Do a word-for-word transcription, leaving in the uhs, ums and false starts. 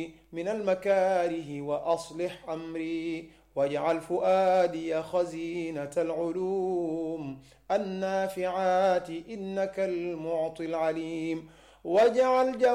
من المكاره وأصلح أمري واجعل فؤادي خزينة العلوم النافعات إنك المعطي العليم واجعل